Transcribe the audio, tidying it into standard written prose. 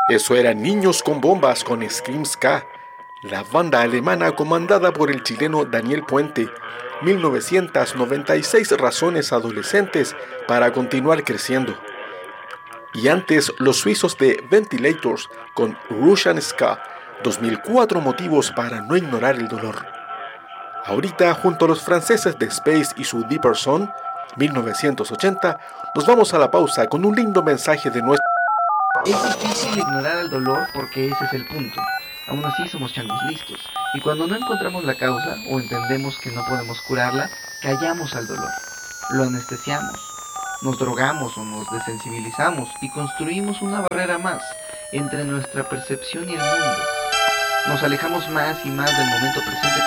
Eso era Niños con Bombas con Scream Ska, la banda alemana comandada por el chileno Daniel Puente. 1996 razones adolescentes para continuar creciendo. Y antes los suizos de Ventilators con Russian Ska, 2004 motivos para no ignorar el dolor. Ahorita, junto a los franceses de Space y su Deeper Zone, 1980, nos vamos a la pausa con un lindo mensaje de nuestro... Es difícil ignorar el dolor porque ese es el punto. Aún así somos changos listos. Y cuando no encontramos la causa o entendemos que no podemos curarla, callamos al dolor. Lo anestesiamos. Nos drogamos o nos desensibilizamos y construimos una barrera más entre nuestra percepción y el mundo. Nos alejamos más y más del momento presente